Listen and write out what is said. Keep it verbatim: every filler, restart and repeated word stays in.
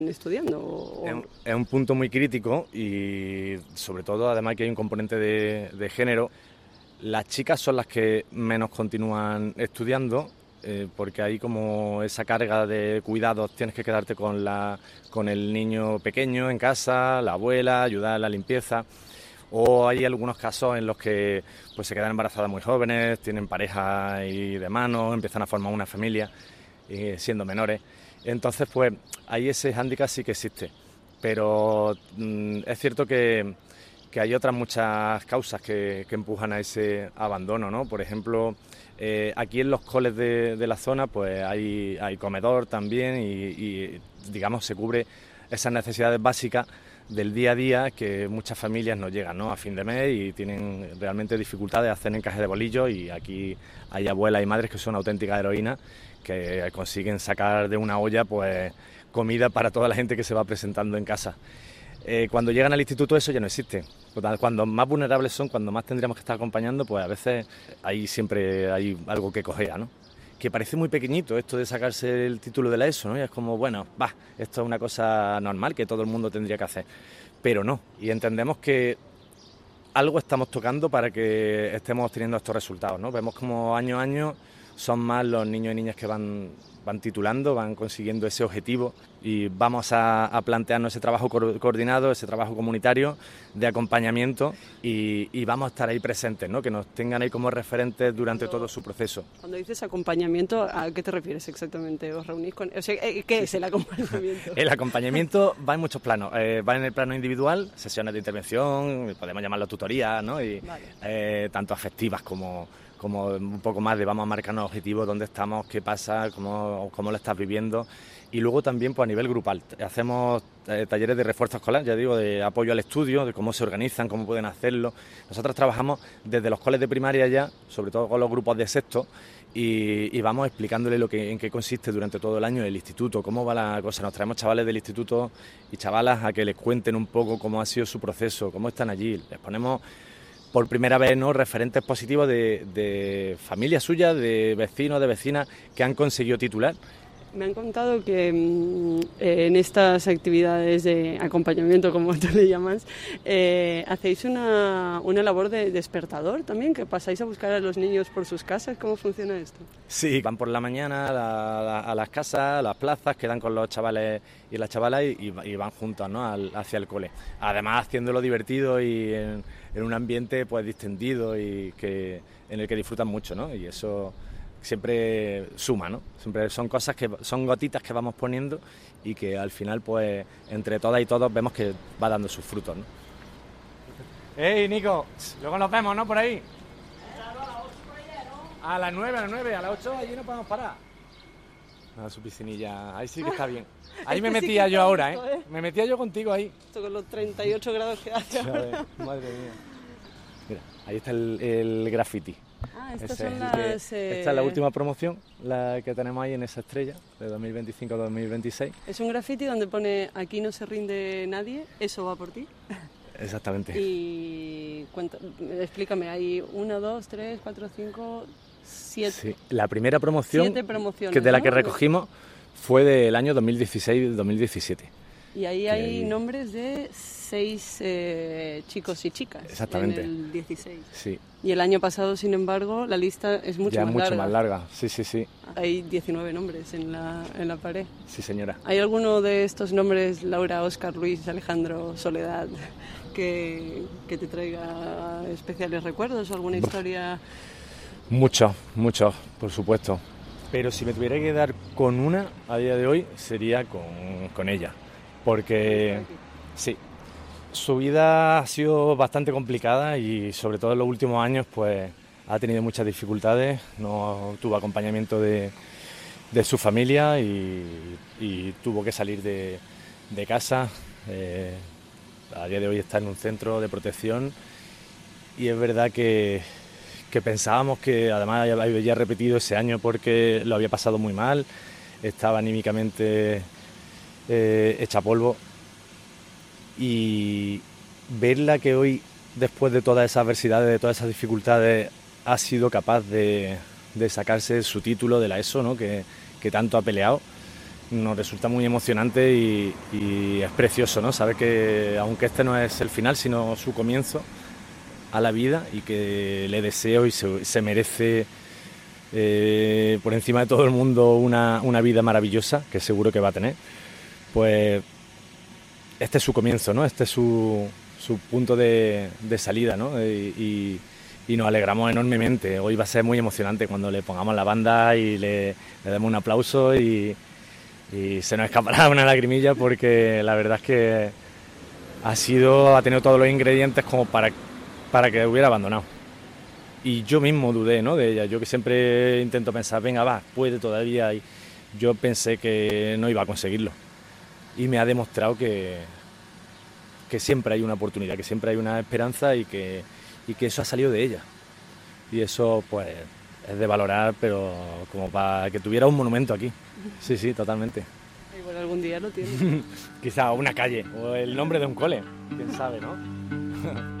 estudiando? O... Es, un, es un punto muy crítico y sobre todo además que hay un componente de, de género. Las chicas son las que menos continúan estudiando eh, porque hay como esa carga de cuidados, tienes que quedarte con, la, con el niño pequeño en casa, la abuela, ayudar a la limpieza. O hay algunos casos en los que pues, se quedan embarazadas muy jóvenes, tienen pareja y de mano, empiezan a formar una familia eh, siendo menores. Entonces, pues ahí ese hándicap sí que existe. Pero mmm, es cierto que, que hay otras muchas causas que, que empujan a ese abandono, ¿no? Por ejemplo, eh, aquí en los coles de, de la zona pues hay, hay comedor también y, y digamos se cubre esas necesidades básicas del día a día que muchas familias no llegan, ¿no?, a fin de mes y tienen realmente dificultades de hacer encaje de bolillos, y aquí hay abuelas y madres que son auténticas heroínas que consiguen sacar de una olla pues comida para toda la gente que se va presentando en casa. Eh, cuando llegan al instituto eso ya no existe. Cuando más vulnerables son, cuando más tendríamos que estar acompañando, pues a veces ahí siempre hay algo que cojea, ¿no? Que parece muy pequeñito esto de sacarse el título de la ESO, ¿no? Y es como, bueno, va, esto es una cosa normal que todo el mundo tendría que hacer, pero no, y entendemos que algo estamos tocando para que estemos obteniendo estos resultados, ¿no? Vemos como año a año son más los niños y niñas que van, van titulando, van consiguiendo ese objetivo, y vamos a, a plantearnos ese trabajo co- coordinado, ese trabajo comunitario de acompañamiento, y, y vamos a estar ahí presentes, ¿no? Que nos tengan ahí como referentes durante todo su proceso. Cuando dices acompañamiento, ¿a qué te refieres exactamente? ¿Os reunís con...? O sea, ¿qué sí. es el acompañamiento? El acompañamiento va en muchos planos. Eh, va en el plano individual, sesiones de intervención, podemos llamarlo tutoría, ¿no? Y vale. eh, tanto afectivas como... como un poco más de vamos a marcarnos objetivos, dónde estamos, qué pasa, cómo, cómo lo estás viviendo. Y luego también pues, a nivel grupal. Hacemos eh, talleres de refuerzo escolar, ya digo, de apoyo al estudio, de cómo se organizan, cómo pueden hacerlo. Nosotros trabajamos desde los coles de primaria ya, sobre todo con los grupos de sexto, y, y vamos explicándole lo que, en qué consiste durante todo el año el instituto, cómo va la cosa. Nos traemos chavales del instituto y chavalas a que les cuenten un poco cómo ha sido su proceso, cómo están allí. Les ponemos... por primera vez, ¿no?, referentes positivos de, de familias suyas, de vecinos, de vecinas que han conseguido titular. Me han contado que eh, en estas actividades de acompañamiento, como tú le llamas, eh, hacéis una, una labor de despertador también, que pasáis a buscar a los niños por sus casas. ¿Cómo funciona esto? Sí, van por la mañana a, la, a las casas, a las plazas, quedan con los chavales y las chavalas y, y van juntos, ¿no?, al, hacia el cole. Además, haciéndolo divertido y en, en un ambiente pues distendido y que en el que disfrutan mucho, ¿no? Y eso siempre suma, ¿no? Siempre son cosas que son gotitas que vamos poniendo y que al final, pues, entre todas y todos vemos que va dando sus frutos, ¿no? ¡Ey, Nico! Luego nos vemos, ¿no? Por ahí. A las nueve, a las nueve, a las ocho allí no podemos parar. A su piscinilla, ahí sí que está bien. Ahí este me metía sí yo ahora, gusto, ¿eh? ¿eh? Me metía yo contigo ahí. Esto con los treinta y ocho grados que hace. Madre mía. Mira, ahí está el, el graffiti. Ah, estas Ese son es las... que, Eh... Esta es la última promoción, la que tenemos ahí en esa estrella, de dos mil veinticinco a dos mil veintiséis. Es un graffiti donde pone aquí no se rinde nadie, eso va por ti. Exactamente. Y cuenta, explícame, hay una, dos, tres, cuatro, cinco, siete. Sí, la primera promoción siete promociones, que de la ¿no? que recogimos fue del año dos mil dieciséis dos mil diecisiete. Y ahí hay ahí... nombres de seis eh, chicos y chicas. Exactamente. En el dieciséis. Sí. Y el año pasado, sin embargo, la lista es mucho ya más mucho larga. más larga, sí, sí, sí. Hay diecinueve nombres en la, en la pared. Sí, señora. ¿Hay alguno de estos nombres, Laura, Óscar, Luis, Alejandro, Soledad, que, que te traiga especiales recuerdos o alguna historia? Muchos, muchos, por supuesto. Pero si me tuviera que dar con una a día de hoy, sería con, con ella. Porque, sí, su vida ha sido bastante complicada y sobre todo en los últimos años pues ha tenido muchas dificultades, no tuvo acompañamiento de, de su familia y, y tuvo que salir de, de casa. Eh, a día de hoy está en un centro de protección y es verdad que, que pensábamos que además había repetido ese año porque lo había pasado muy mal, estaba anímicamente eh, hecha polvo. Y verla que hoy, después de todas esas adversidades, de todas esas dificultades, ha sido capaz de, de sacarse su título de la ESO, ¿no?, que, que tanto ha peleado, nos resulta muy emocionante y, y es precioso, ¿no? Saber que aunque este no es el final, sino su comienzo a la vida, y que le deseo y se, se merece eh, por encima de todo el mundo una, una vida maravillosa, que seguro que va a tener, pues este es su comienzo, ¿no? Este es su, su punto de, de salida, ¿no? Y, y, y nos alegramos enormemente. Hoy va a ser muy emocionante cuando le pongamos la banda y le, le demos un aplauso y, y se nos escapará una lagrimilla, porque la verdad es que ha sido, ha tenido todos los ingredientes como para, para que hubiera abandonado. Y yo mismo dudé, ¿no?, de ella. Yo que siempre intento pensar, venga, va, puede todavía. Y yo pensé que no iba a conseguirlo. Y me ha demostrado que, que siempre hay una oportunidad, que siempre hay una esperanza, y que, y que eso ha salido de ella. Y eso, pues, es de valorar, pero como para que tuviera un monumento aquí. Sí, sí, totalmente. Igual algún día lo tiene. Quizá una calle o el nombre de un cole, quién sabe, ¿no?